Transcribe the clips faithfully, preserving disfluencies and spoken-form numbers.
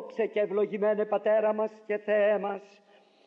Δόξα και ευλογημένε Πατέρα μας και Θεέ μας,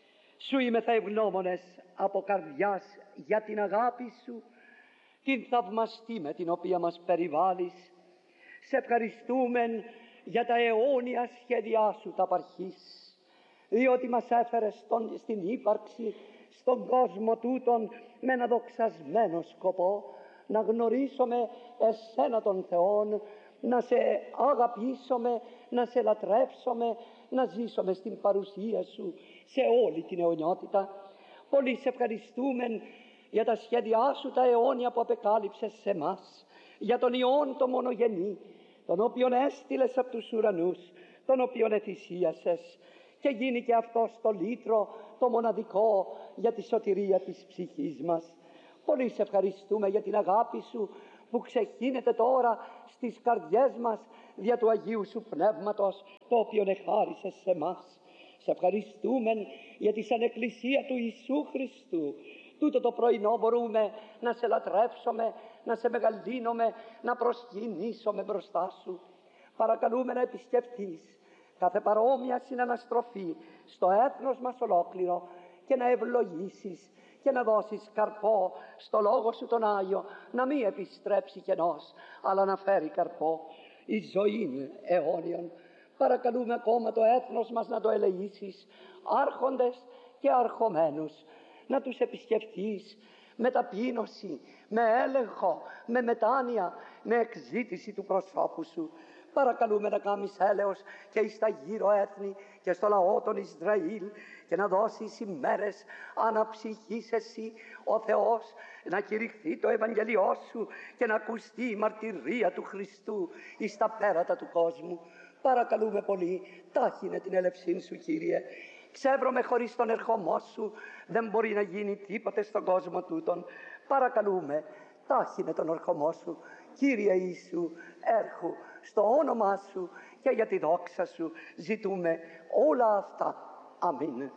Σου είμεθα ευγνώμονες από καρδιάς για την αγάπη Σου, την θαυμαστή με την οποία μας περιβάλλεις. Σε ευχαριστούμε για τα αιώνια σχέδιά Σου τα παρχής, διότι μας έφερες στον, στην ύπαρξη, στον κόσμο τούτον, με ένα δοξασμένο σκοπό, να γνωρίσουμε εσένα τον Θεόν, να σε αγαπήσουμε, να σε λατρεύσουμε, να ζήσουμε στην παρουσία Σου σε όλη την αιωνιότητα. Πολύ σε ευχαριστούμε για τα σχέδιά Σου τα αιώνια που απεκάλυψες σε μας, για τον Υιόν το μονογενή, τον οποίον έστειλες από τους ουρανούς, τον οποίον εθυσίασες, και γίνει και αυτός το λύτρο, το μοναδικό για τη σωτηρία της ψυχής μας. Πολύ σε ευχαριστούμε για την αγάπη Σου που ξεχύνεται τώρα στις καρδιές μας δια του Αγίου Σου Πνεύματος, το οποίο εχάρισες σε μας. Σε ευχαριστούμε γιατί σαν Εκκλησία του Ιησού Χριστού τούτο το πρωινό μπορούμε να σε λατρεύσουμε, να σε μεγαλύνουμε, να προσκυνήσουμε μπροστά Σου. Παρακαλούμε να επισκεφτείς κάθε παρόμοια συναναστροφή στο έθνος μας ολόκληρο και να ευλογήσεις και να δώσεις καρπό στο Λόγο Σου τον Άγιο, να μην επιστρέψει κενός, αλλά να φέρει καρπό η ζωή αιώνιον. Παρακαλούμε ακόμα το έθνος μας να το ελεήσεις, άρχοντες και αρχομένους, να τους επισκεφτείς με ταπείνωση, με έλεγχο, με μετάνοια, με εκζήτηση του προσώπου Σου. Παρακαλούμε να κάνεις έλεος και εις τα γύρω έθνη και στο λαό των Ισραήλ, και να δώσεις ημέρες αναψυχής Εσύ ο Θεός, να κηρυχθεί το Ευαγγελιό Σου και να ακουστεί η μαρτυρία του Χριστού εις τα πέρατα του κόσμου. Παρακαλούμε πολύ, τάχινε την έλευσή Σου, Κύριε. Ξεύρωμε χωρίς τον ερχομό Σου δεν μπορεί να γίνει τίποτε στον κόσμο τούτον. Παρακαλούμε, τάχινε τον ερχομό Σου, Κύριε Ιησού, έρχου στο όνομά Σου και για τη δόξα Σου ζητούμε όλα αυτά. Αμήν.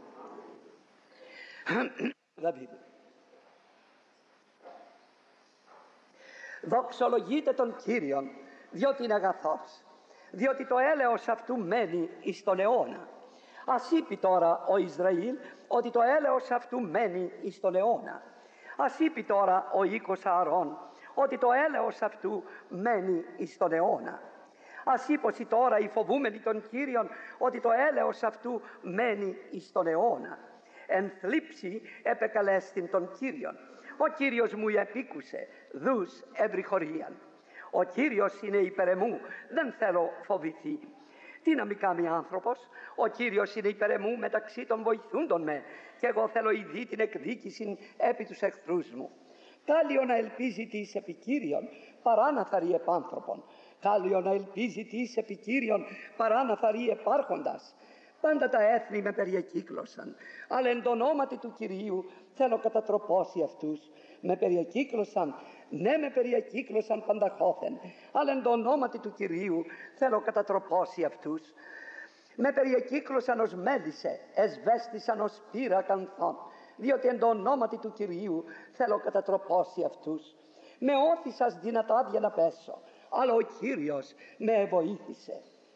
Δοξολογείτε τον Κύριον, διότι είναι αγαθός, διότι το έλεος αυτού μένει εις τον αιώνα. Ας είπε τώρα ο Ισραήλ ότι το έλεος αυτού μένει εις τον αιώνα. Ας είπε τώρα ο οίκος Ααρών ότι το έλεος αυτού μένει εις τον αιώνα. Ας είπωση τώρα οι φοβούμενοι των Κύριων ότι το έλεος αυτού μένει εις τον αιώνα. Εν θλίψη επεκαλέστην τον Κύριον. Ο Κύριος μου επίκουσε, δους ευρυχωρίαν. Ο Κύριος είναι υπέρ εμού, δεν θέλω φοβηθεί. Τι να μη κάνει άνθρωπος, ο Κύριος είναι υπέρ εμού μεταξύ των βοηθούντων με, και εγώ θέλω ειδή την εκδίκηση επί τους εχθρούς μου. Κάλλιο να ελπίζει τι εις επικύριον παρά να θαρεί επάνθρωπον. Κάλλιο να ελπίζει τι εις επικύριον παρά να θαρεί επάρχοντας. Πάντα τα έθνη με περιεκύκλωσαν, αλλά εν το ονόματι του Κυρίου θέλω κατατροπώσει αυτούς. Με περιεκύκλωσαν, ναι με περιεκύκλωσαν πανταχώθεν, αλλά εν το ονόματι του Κυρίου θέλω κατατροπώσει αυτούς. Με περιεκύκλωσαν ως μέλισσε, εσβέστησαν ως πύρα κανθών, διότι εν το ονόματι του Κυρίου θέλω κατατροπώσει αυτούς. Με όθησας δυνατά για να πέσω, αλλά ο Κύριος με βοήθησε.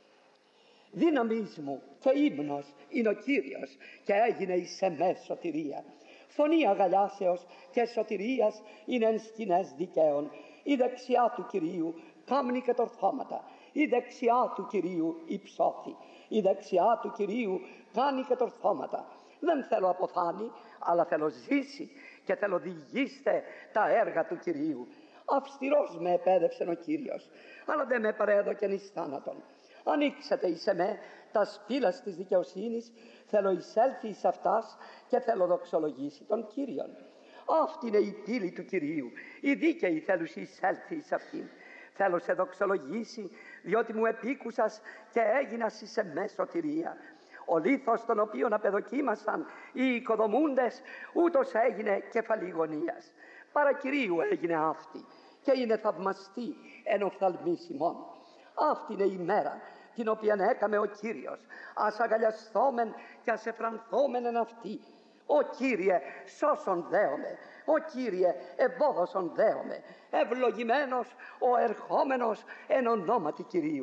Δύναμής μου και ύμνος είναι ο Κύριος, και έγινε εις εμέ σωτηρία. Φωνή αγαλιάσεως και σωτηρίας είναι εν σκηνές δικαίων. Η δεξιά του Κυρίου κάμνη και τορθώματα, η δεξιά του Κυρίου υψώθη, η δεξιά του Κυρίου κάνει και τορθώματα. Δεν θέλω αποθάνει, αλλά θέλω ζήσει, και θέλω διηγήστε τα έργα του Κυρίου. Αυστηρός με επέδευσε ο Κύριος, αλλά δεν με παρέδωκεν εις θάνατον. Ανοίξετε εις εμέ τα σπήλας της δικαιοσύνης, θέλω εισέλθει εις αυτάς και θέλω δοξολογήσει τον Κύριον. Αυτή είναι η πύλη του Κυρίου, η δίκαιη θέλουσι εισέλθει εις αυτήν. Θέλω σε δοξολογήσει, διότι μου επίκουσας και έγινας εις εμέ σωτηρία. Ο λίθος τον οποίον απεδοκίμασαν οι οικοδομούντες, ούτως έγινε κεφαλή γωνίας. Παρακυρίου έγινε αυτή και είναι θαυμαστή εν οφθαλμής ημών. Αυτή είναι η μέρα την οποία έκαμε ο Κύριος. Ας αγκαλιασθόμεν και ας εφρανθόμεν εν αυτή. Ο Κύριε σώσον δέομαι, ο Κύριε ευόδωσον δέομαι. Ευλογημένος ο ερχόμενος εν ονόματι Κυρίου.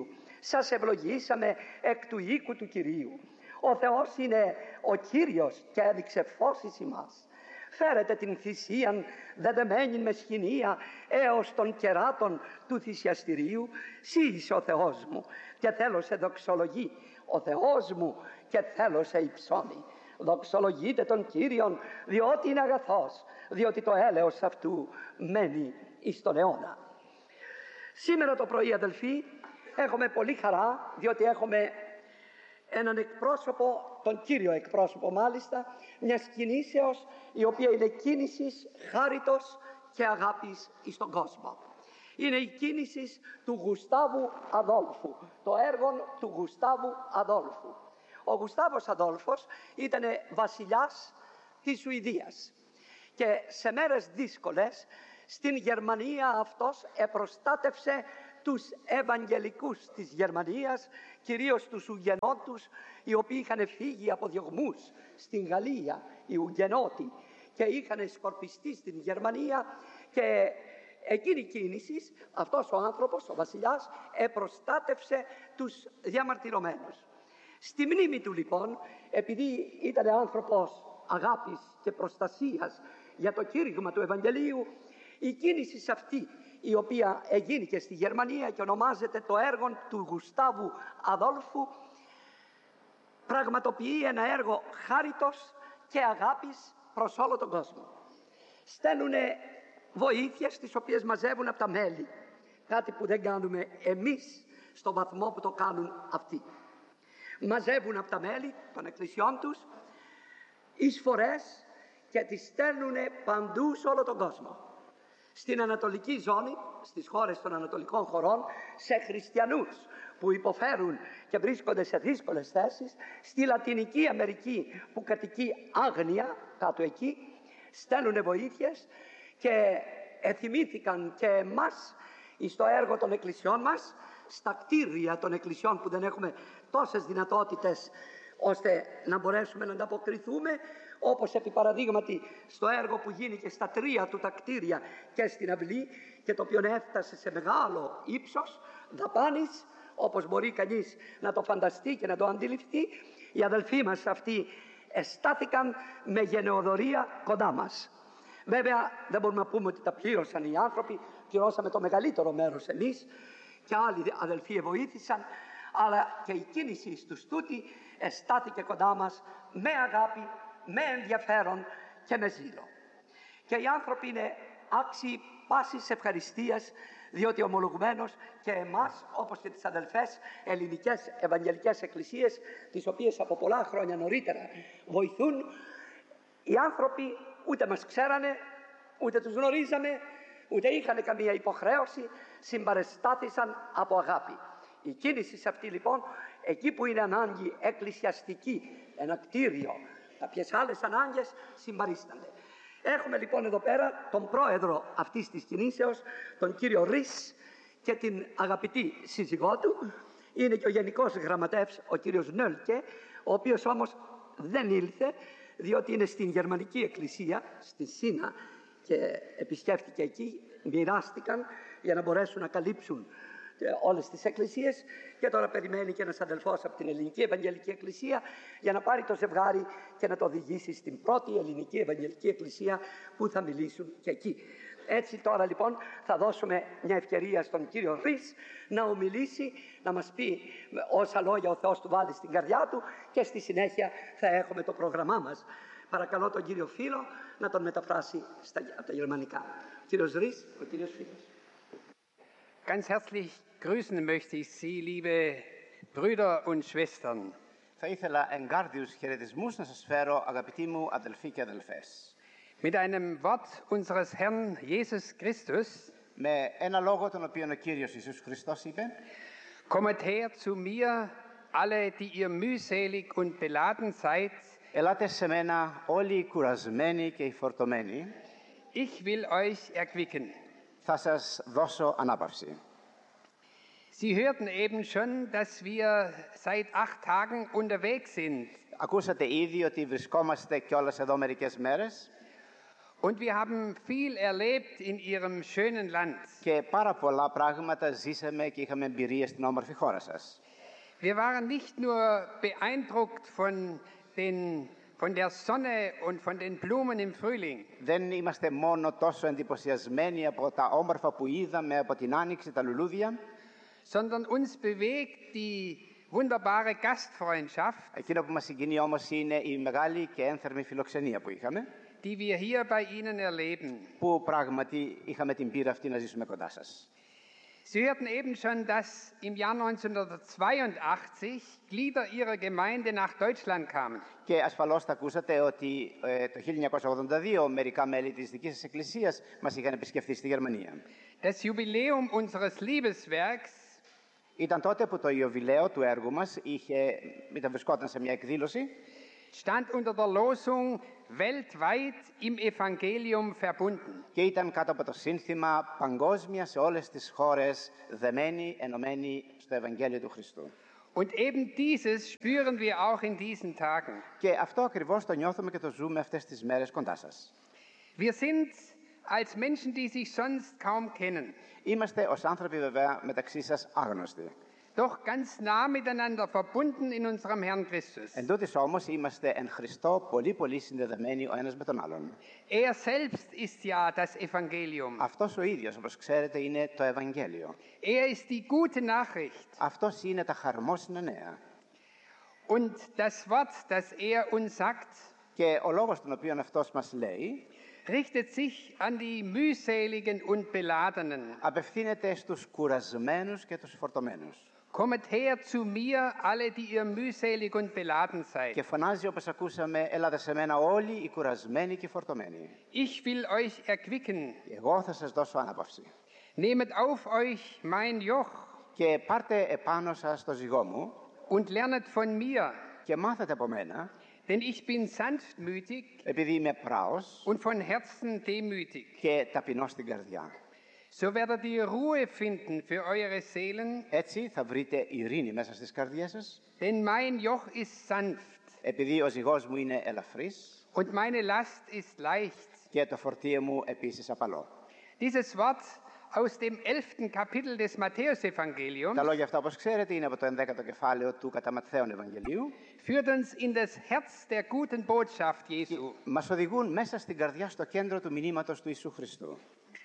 Σας ευλογήσαμε εκ του οίκου του Κυρίου. Ο Θεός είναι ο Κύριος και έδειξε φως εις ημάς. Φέρετε την θυσίαν δεδεμένη με σχοινία έως των κεράτων του θυσιαστηρίου. Συ είσαι ο Θεός μου και θέλω σε δοξολογεί, ο Θεός μου και θέλω σε υψώνει. Δοξολογείτε τον Κύριον, διότι είναι αγαθός, διότι το έλεος αυτού μένει εις τον αιώνα. Σήμερα το πρωί, αδελφοί, έχουμε πολύ χαρά, διότι έχουμε έναν εκπρόσωπο, τον κύριο εκπρόσωπο μάλιστα, μιας κινήσεως η οποία είναι κίνησης χάριτος και αγάπης εις τον κόσμο. Είναι η κίνηση του Γουστάβου Αδόλφου, το έργο του Γουστάβου Αδόλφου. Ο Γουστάβος Αδόλφος ήταν βασιλιάς της Σουηδίας και σε μέρες δύσκολες στην Γερμανία αυτός επροστάτευσε τους Ευαγγελικούς της Γερμανίας, κυρίως τους Ουγγενώτους, οι οποίοι είχαν φύγει από διωγμούς στην Γαλλία, οι Ουγγενώτοι, και είχαν σκορπιστεί στην Γερμανία, και εκείνη η κίνηση, αυτός ο άνθρωπος, ο βασιλιάς, επροστάτευσε τους διαμαρτυρωμένους. Στη μνήμη του λοιπόν, επειδή ήταν άνθρωπος αγάπης και προστασίας για το κήρυγμα του Ευαγγελίου, η κίνηση αυτή, η οποία έγινε και στη Γερμανία και ονομάζεται το έργο του Γουστάβου Αδόλφου, πραγματοποιεί ένα έργο χάριτος και αγάπης προς όλο τον κόσμο. Στέλνουν βοήθειες τις οποίες μαζεύουν από τα μέλη, κάτι που δεν κάνουμε εμείς στο βαθμό που το κάνουν αυτοί. Μαζεύουν από τα μέλη των εκκλησιών τους εισφορές και τις στέλνουν παντού σε όλο τον κόσμο. Στην ανατολική ζώνη, στις χώρες των ανατολικών χωρών, σε χριστιανούς που υποφέρουν και βρίσκονται σε δύσκολες θέσεις, στη Λατινική Αμερική που κατοικεί άγνοια κάτω εκεί, στέλνουν βοήθειες και εθυμήθηκαν και εμάς στο έργο των εκκλησιών μας, στα κτίρια των εκκλησιών που δεν έχουμε τόσες δυνατότητες ώστε να μπορέσουμε να ανταποκριθούμε, όπως επί παραδείγματι στο έργο που γίνει και στα τρία του τα κτίρια και στην αυλή, και το οποίο έφτασε σε μεγάλο ύψος δαπάνης, όπως μπορεί κανείς να το φανταστεί και να το αντιληφθεί. Οι αδελφοί μας αυτοί εστάθηκαν με γενεοδορία κοντά μας. Βέβαια δεν μπορούμε να πούμε ότι τα πλήρωσαν οι άνθρωποι, πληρώσαμε το μεγαλύτερο μέρος εμείς και άλλοι αδελφοί βοήθησαν, αλλά και η κίνηση του τούτη εστάθηκε κοντά μας με αγάπη, με ενδιαφέρον και με ζήλο. Και οι άνθρωποι είναι άξιοι πάσης ευχαριστίας, διότι ομολογουμένως και εμάς, όπως και τις αδελφές ελληνικές ευαγγελικές εκκλησίες, τις οποίες από πολλά χρόνια νωρίτερα βοηθούν, οι άνθρωποι ούτε μας ξέρανε, ούτε τους γνωρίζαμε, ούτε είχαν καμία υποχρέωση, συμπαρεστάθησαν από αγάπη. Η κίνηση σε αυτή λοιπόν, εκεί που είναι ανάγκη εκκλησιαστική, ένα κτίριο, κάποιες άλλες ανάγκες συμπαρίστανται. Έχουμε λοιπόν εδώ πέρα τον πρόεδρο αυτής της κινήσεως, τον κύριο Ρίς, και την αγαπητή σύζυγό του. Είναι και ο γενικός γραμματεύς, ο κύριος Νέλκε, ο οποίος όμως δεν ήλθε, διότι είναι στην Γερμανική Εκκλησία, στη Σίνα, και επισκέφτηκε εκεί, μοιράστηκαν για να μπορέσουν να καλύψουν όλες τις εκκλησίες, και τώρα περιμένει και ένας αδελφός από την Ελληνική Ευαγγελική Εκκλησία για να πάρει το ζευγάρι και να το οδηγήσει στην πρώτη Ελληνική Ευαγγελική Εκκλησία που θα μιλήσουν και εκεί. Έτσι τώρα λοιπόν θα δώσουμε μια ευκαιρία στον κύριο Ρίς να ομιλήσει, να μας πει όσα λόγια ο Θεός του βάλει στην καρδιά του, και στη συνέχεια θα έχουμε το πρόγραμμά μας. Παρακαλώ τον κύριο Φίλο να τον μεταφράσει στα, από τα γερμανικά. Ο κύριος Ρίς, ο κύριος Φίλος. Ganz herzlich grüßen möchte ich Sie, liebe Brüder und Schwestern. Θα ήθελα εγκάρδιους χαιρετισμούς να σας φέρω, αγαπητοί μου αδελφοί και αδελφές. Mit einem Wort unseres Herrn Jesus Christus, με ένα λόγο τον οποίο ο Κύριος Ιησούς Χριστός είπε: Kommet her zu mir, alle, die ihr mühselig und beladen seid. Ελάτε σε μένα όλοι οι κουρασμένοι και οι φορτωμένοι. Ich will euch erquicken. Θα σας δώσω ανάπαυση. Sie hörten eben schon, dass wir seit acht Tagen unterwegs sind. Ακούσατε ήδη ότι βρισκόμαστε κιόλας εδώ μερικές μέρες. Und wir haben viel erlebt in ihrem schönen Land. Και πάρα πολλά πράγματα ζήσαμε και είχαμε εμπειρίες στην όμορφη χώρα σας. Wir waren nicht nur beeindruckt von, den, von der Sonne und von den Blumen im Frühling. Δεν είμαστε μόνο τόσο εντυπωσιασμένοι από τα όμορφα που είδαμε, από την άνοιξη, τα λουλούδια, sondern uns bewegt die wunderbare Gastfreundschaft, εκείνο που μας συγκινεί όμως είναι η μεγάλη και ένθερμη φιλοξενία που είχαμε, die wir hier bei Ihnen erleben. που πράγματι είχαμε την πείρα αυτή να ζήσουμε κοντά σας. Sie hörten eben schon, dass im Jahr neunzehnhundertzweiundachtzig Glieder Ihrer Gemeinde nach Deutschland kamen. Και ασφαλώς θα ακούσατε ότι ε, το χίλια εννιακόσια ογδόντα δύο μερικά μέλη της δικής σας εκκλησίας μας είχαν επισκεφθεί στη Γερμανία. Das Jubiläum unseres Liebeswerks Ήταν τότε που το ιωβιλέο του έργου μας είχε, μεταβρισκόταν σε μια εκδήλωση stand unter der Losung weltweit im Evangelium verbunden. και ήταν κάτω από το σύνθημα παγκόσμια σε όλες τις χώρες δεμένοι, ενωμένοι στο Ευαγγέλιο του Χριστού. Und eben dieses spüren wir auch in diesen Tagen. Και αυτό ακριβώς το νιώθουμε και το ζούμε αυτές τις μέρες κοντά σας. Wir sind als Menschen, die sich sonst kaum kennen, Είμαστε ως άνθρωποι βέβαια μεταξύ σας άγνωστοι. doch ganz nah miteinander verbunden in unserem Herrn Christus. Εν τούτοις όμως είμαστε εν Χριστώ πολύ πολύ συνδεδεμένοι ο ένας με τον άλλον. Er selbst ist ja das Evangelium. Αυτός ο ίδιος, όπως ξέρετε, είναι το Ευαγγέλιο. Er ist die gute Nachricht. Αυτός είναι τα χαρμόσυνα νέα. Und das Wort, das er uns sagt, Και ο λόγος τον οποίο αυτός μας λέει richtet sich an die mühseligen und Beladenen. απευθύνεται στους κουρασμένους και τους φορτωμένους. Kommet her zu mir, alle, die ihr mühselig und beladen seid. Και φωνάζει όπως ακούσαμε, έλατε σε μένα όλοι οι κουρασμένοι και οι φορτωμένοι. Ich will euch erquicken. Εγώ θα σας δώσω ανάπαυση. Nehmet auf euch mein Joch Και πάρτε επάνω σας το ζυγό μου und lernet von mir, και μάθετε από μένα, denn ich bin sanftmütig επειδή είμαι πράος und von Herzen demütig. και ταπεινός στην καρδιά. So werdet ihr Ruhe finden für eure Seelen, Έτσι θα βρείτε ειρήνη μέσα στις καρδιές σας, denn mein Joch ist sanft επειδή ο ζυγός μου είναι ελαφρύς und meine Last ist leicht. και το φορτίο μου επίσης απαλό. Dieses Wort aus dem elften Kapitel des Matthäusevangeliums Τα λόγια αυτά, όπως ξέρετε, είναι από το ενδέκατο κεφάλαιο του κατά Ματθαίον Ευαγγελίου. führt uns in das Herz der guten Botschaft Jesu. Μας οδηγούν μέσα στην καρδιά, στο κέντρο του μηνύματος του Ιησού Χριστού.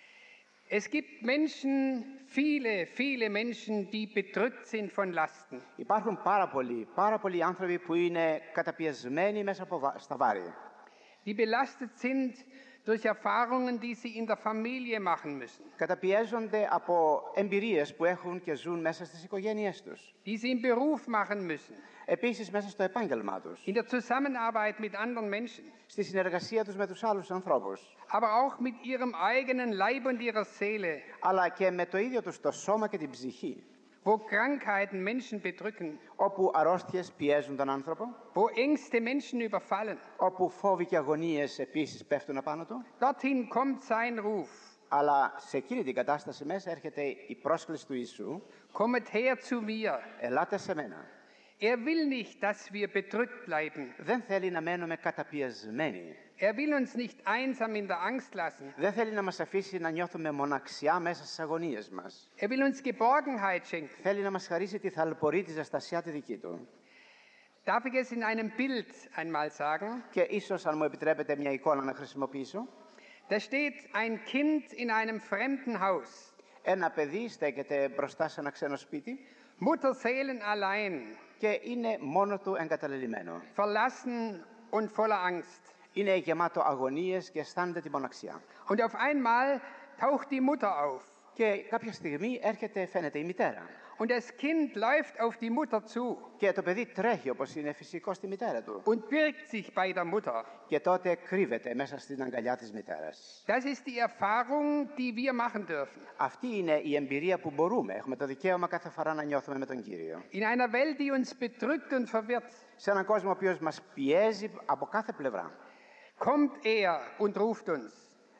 Es gibt Menschen, viele, viele Menschen, die bedrückt sind von Lasten. Υπάρχουν πάρα πολλοί, πάρα πολλοί άνθρωποι που είναι καταπιεσμένοι μέσα από βα- στα βάρη. Die belastet sind durch Erfahrungen, die sie in der Familie machen müssen, Καταπιέζονται από εμπειρίες που έχουν και ζουν μέσα στις οικογένειές τους. die sie im Beruf machen müssen, Επίσης μέσα στο επάγγελμά τους, in der Zusammenarbeit mit anderen Menschen, στη συνεργασία τους με τους άλλους ανθρώπους, aber auch mit ihrem eigenen Leib und ihrer Seele, αλλά και με το ίδιο τους το σώμα και την ψυχή, wo Krankheiten Menschen bedrücken, όπου αρρώστιες πιέζουν τον άνθρωπο, wo Ängste Menschen überfallen. όπου φόβοι και αγωνίες επίσης πέφτουν απάνω του. Dorthin kommt sein Ruf. Αλλά σε εκείνη την κατάσταση μέσα έρχεται η πρόσκληση του Ιησού, Kommet her zu mir. ελάτε σε μένα. Er will nicht, dass wir bedrückt bleiben. Δεν θέλει να μένουμε καταπιεσμένοι. Er will uns nicht einsam in der Angst lassen. Δεν θέλει να μας αφήσει να νιώθουμε μοναξιά μέσα στις αγωνίες μας. Er will uns Geborgenheit schenken. Θέλει να μας χαρίσει τη θαλπορή, τη ζεστασιά τη δική του. Darf ich es in einem Bild einmal sagen? Και ίσως, αν μου επιτρέπετε, μια εικόνα να χρησιμοποιήσω. Da steht ein Kind in einem fremden Haus. Ένα παιδί στέκεται μπροστά σε ένα ξένο σπίτι Mutterseelen allein, και είναι μόνο του εγκαταλελειμμένο. verlassen und voller Angst. Είναι γεμάτο αγωνίες και αισθάνεται τη μοναξιά. Und auf einmal taucht die Mutter auf. Και κάποια στιγμή έρχεται, φαίνεται, η μητέρα. Und das Kind läuft auf die Mutter zu Και το παιδί τρέχει όπως είναι φυσικό στη μητέρα του. und birgt sich bei der Mutter. Και τότε κρύβεται μέσα στην αγκαλιά της μητέρας. Das ist die Erfahrung, die wir machen dürfen. Αυτή είναι η εμπειρία που μπορούμε. Έχουμε το δικαίωμα κάθε φορά να νιώθουμε με τον Κύριο. In einer Welt, die uns bedrückt und verwirrt, Σε έναν κόσμο ο οποίος μας πιέζει από κάθε πλευρά. kommt er und ruft uns.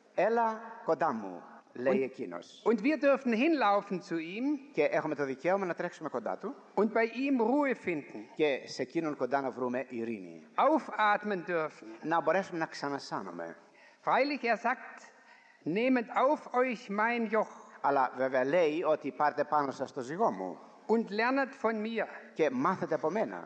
Έλα κοντά μου, λέει εκείνος. Und wir dürfen hinlaufen zu ihm Και έχουμε το δικαίωμα να τρέξουμε κοντά του und bei ihm Ruhe finden, και σε εκείνον κοντά να βρούμε ειρήνη. aufatmen dürfen, Να μπορέσουμε να ξανασάνουμε. Freilich, er sagt, nehmt auf euch mein Joch Αλλά βέβαια λέει ότι πάρτε πάνω σας το ζυγό μου und lernet von mir. και μάθετε από μένα.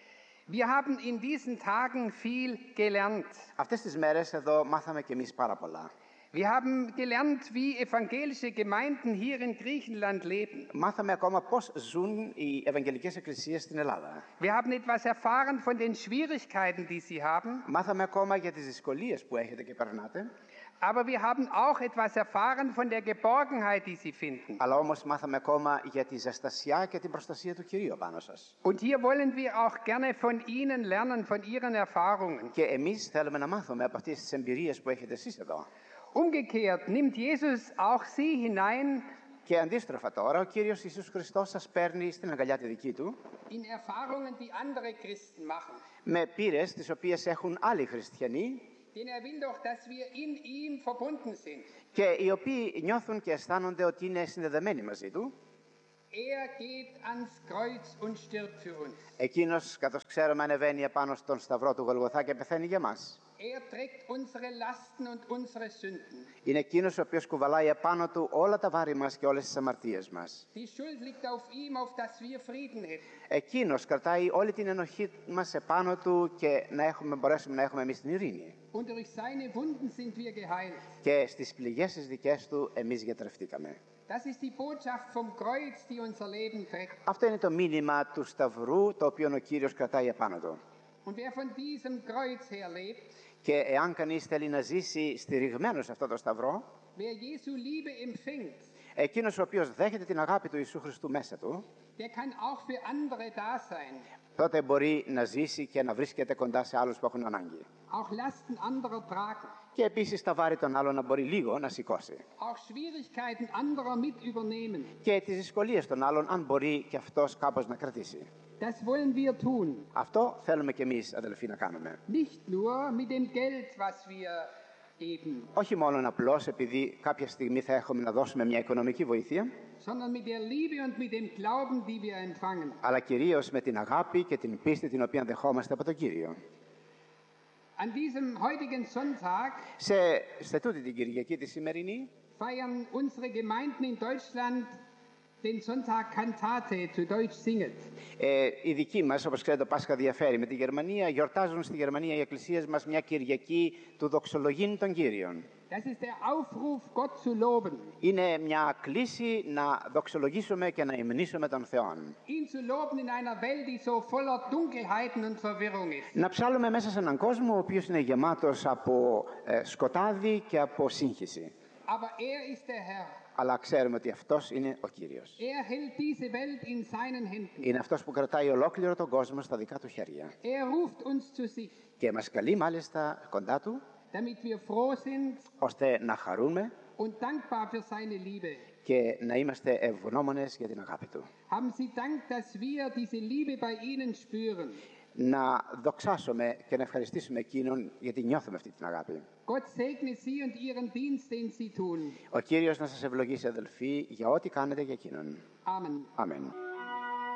Wir haben in diesen Tagen viel gelernt. Αυτές τις μέρες εδώ μάθαμε κι εμείς πάρα πολλά. Wir haben gelernt, wie evangelische Gemeinden hier in Griechenland leben. Μάθαμε ακόμα πώς ζουν οι Ευαγγελικές Εκκλησίες στην Ελλάδα. Wir haben etwas erfahren von den Schwierigkeiten, die sie haben. Μάθαμε ακόμα για τις δυσκολίες που έχετε και περνάτε. Aber wir haben auch etwas erfahren von der Geborgenheit, die sie finden. Αλλά όμως μάθαμε ακόμα για τη ζεστασιά και την προστασία του Κυρίου πάνω σας. Und hier wollen wir auch gerne von ihnen lernen, von ihren Erfahrungen. Και εμείς θέλουμε να μάθουμε από αυτές τις εμπειρίες που έχετε εσείς εδώ. Umgekehrt nimmt Jesus auch sie hinein Και αντίστροφα τώρα, ο Κύριος Ιησούς Χριστός σας παίρνει στην αγκαλιά τη δική Του in Erfahrungen, die andere Christen machen. με πείρες τις οποίες έχουν άλλοι χριστιανοί Denn er will doch, dass wir in ihm verbunden sind. και οι οποίοι νιώθουν και αισθάνονται ότι είναι συνδεδεμένοι μαζί Του. Er geht ans Kreuz und stirbt für uns. Εκείνος, καθώς ξέρουμε, ανεβαίνει επάνω στον σταυρό του Γολγοθά και πεθαίνει για μας. Er trägt unsere Lasten und unsere Sünden. Είναι εκείνος ο οποίος κουβαλάει επάνω Του όλα τα βάρη μας και όλες τις αμαρτίες μας. Die Schuld liegt auf ihm, auf dass wir Frieden hätten. Εκείνος κρατάει όλη την ενοχή μας επάνω Του και να έχουμε, μπορέσουμε να έχουμε εμείς την ειρήνη. Und durch seine Wunden sind wir geheilt. Και στις πληγές τις δικές Του εμείς γιατρευτήκαμε. Das ist die Botschaft vom Kreuz, die unser Leben trägt. Αυτό είναι το μήνυμα του σταυρού το οποίο ο Κύριος κρατάει επάνω Του. Und wer von diesem Kreuz her lebt, Και εάν κανείς θέλει να ζήσει στηριγμένος σε αυτό το σταυρό, wer Jesu Liebe empfängt, εκείνος ο οποίος δέχεται την αγάπη του Ιησού Χριστού μέσα του, der kann auch für andere da sein, τότε μπορεί να ζήσει και να βρίσκεται κοντά σε άλλους που έχουν ανάγκη. auch Lasten anderer tragen, Και επίσης τα βάρη των άλλων να μπορεί λίγο να σηκώσει. auch Schwierigkeiten anderer mit übernehmen. Και τις δυσκολίες των άλλων, αν μπορεί και αυτός κάπως να κρατήσει. Das wollen wir tun. Αυτό θέλουμε κι εμείς, αδελφοί, να κάνουμε. Nicht nur mit dem Geld, was wir geben, Όχι μόνο απλώς επειδή κάποια στιγμή θα έχουμε να δώσουμε μια οικονομική βοήθεια, sondern mit der Liebe und mit dem Glauben, die wir empfangen. αλλά κυρίως με την αγάπη και την πίστη την οποία δεχόμαστε από τον Κύριο. An diesem heutigen Sonntag Σε, σε τούτη την Κυριακή τη σημερινή, feiern unsere Gemeinden in Deutschland den Sonntag Kantate, zu Deutsch singet. ε, οι δικοί μας, όπως ξέρετε, το Πάσχα διαφέρει με τη Γερμανία, γιορτάζουν στη Γερμανία οι εκκλησίες μας μια Κυριακή του δοξολογήν των Κύριων. Das ist der Aufruf, Gott zu loben. Είναι μια κλίση να δοξολογήσουμε και να υμνήσουμε τον Θεό. Ihn zu loben in einer Welt, die so voller Dunkelheiten und Verwirrung ist. Να ψάλλουμε μέσα σε έναν κόσμο ο οποίος είναι γεμάτος από ε, σκοτάδι και από σύγχυση. Aber er ist der Herr. Αλλά ξέρουμε ότι αυτός είναι ο Κύριος. Er hält diese Welt in seinen Händen. Είναι αυτός που κρατάει ολόκληρο τον κόσμο στα δικά του χέρια. Er ruft uns zu sich, Και μας καλεί μάλιστα κοντά του, damit wir froh sind ώστε να χαρούμε und dankbar für seine Liebe. και να είμαστε ευγνώμονες για την αγάπη του. Haben Sie Dank, dass wir diese Liebe bei Ihnen spüren. Να δοξάσουμε και να ευχαριστήσουμε εκείνον γιατί νιώθουμε αυτή την αγάπη. Gott segne Sie und Ihren Dienst, den Sie tun. Ο Κύριος να σας ευλογήσει, αδελφοί, για ό,τι κάνετε για εκείνον. Amen. Αμήν.